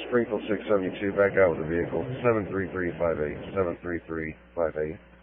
Springfield 672, back out with the vehicle. 73358, 73358.